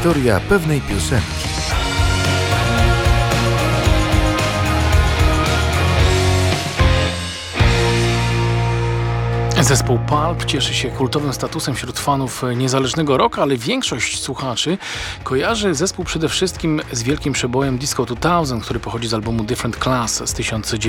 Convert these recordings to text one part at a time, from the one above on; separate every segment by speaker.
Speaker 1: Historia pewnej piosenki.
Speaker 2: Zespół Pulp cieszy się kultowym statusem wśród fanów niezależnego rocka, ale większość słuchaczy kojarzy zespół przede wszystkim z wielkim przebojem Disco 2000, który pochodzi z albumu Different Class z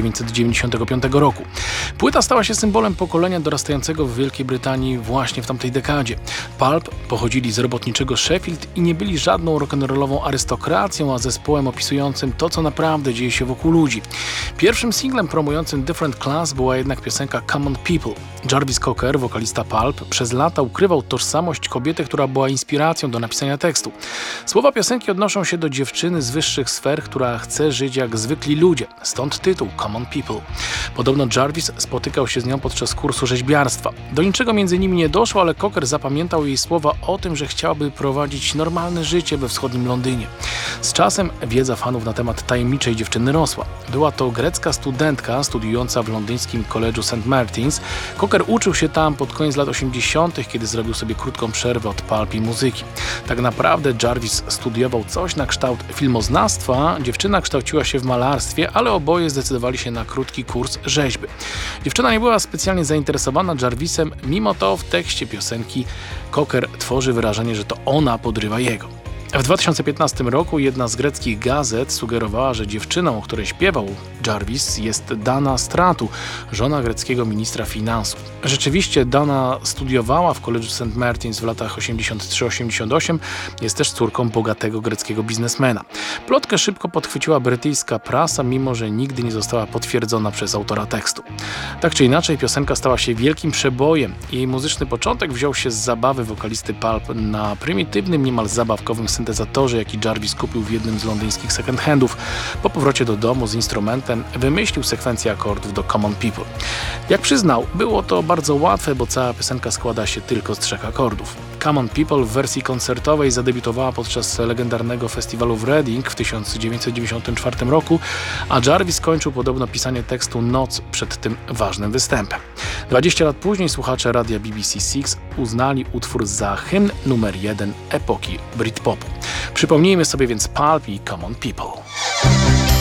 Speaker 2: 1995 roku. Płyta stała się symbolem pokolenia dorastającego w Wielkiej Brytanii właśnie w tamtej dekadzie. Pulp pochodzili z robotniczego Sheffield i nie byli żadną rock'n'rollową arystokracją, a zespołem opisującym to, co naprawdę dzieje się wokół ludzi. Pierwszym singlem promującym Different Class była jednak piosenka Common People. Jarvis Cocker, wokalista Pulp, przez lata ukrywał tożsamość kobiety, która była inspiracją do napisania tekstu. Słowa piosenki odnoszą się do dziewczyny z wyższych sfer, która chce żyć jak zwykli ludzie. Stąd tytuł Common People. Podobno Jarvis spotykał się z nią podczas kursu rzeźbiarstwa. Do niczego między nimi nie doszło, ale Cocker zapamiętał jej słowa o tym, że chciałaby prowadzić normalne życie we wschodnim Londynie. Z czasem wiedza fanów na temat tajemniczej dziewczyny rosła. Była to grecka studentka studiująca w londyńskim College'u St. Martin's. Cocker uczył się tam pod koniec lat 80., kiedy zrobił sobie krótką przerwę od Pulp i muzyki. Tak naprawdę Jarvis studiował coś na kształt filmoznawstwa, dziewczyna kształciła się w malarstwie, ale oboje zdecydowali się na krótki kurs rzeźby. Dziewczyna nie była specjalnie zainteresowana Jarvisem, mimo to w tekście piosenki Cocker tworzy wyrażenie, że to ona podrywa jego. W 2015 roku jedna z greckich gazet sugerowała, że dziewczyną, o której śpiewał Jarvis, jest Dana Stratu, żona greckiego ministra finansów. Rzeczywiście Dana studiowała w College'u St. Martin's w latach 83-88, jest też córką bogatego greckiego biznesmena. Plotkę szybko podchwyciła brytyjska prasa, mimo że nigdy nie została potwierdzona przez autora tekstu. Tak czy inaczej, piosenka stała się wielkim przebojem. Jej muzyczny początek wziął się z zabawy wokalisty Pulp na prymitywnym, niemal zabawkowym syntezatorze, jaki Jarvis kupił w jednym z londyńskich second-handów. Po powrocie do domu z instrumentem wymyślił sekwencję akordów do Common People. Jak przyznał, było to bardzo łatwe, bo cała piosenka składa się tylko z 3 akordów. Common People w wersji koncertowej zadebiutowała podczas legendarnego festiwalu w Reading w 1994 roku, a Jarvis kończył podobno pisanie tekstu noc przed tym ważnym występem. 20 lat później słuchacze radia BBC Six uznali utwór za hymn numer 1 epoki Britpopu. Przypomnijmy sobie więc Pulp i Common People.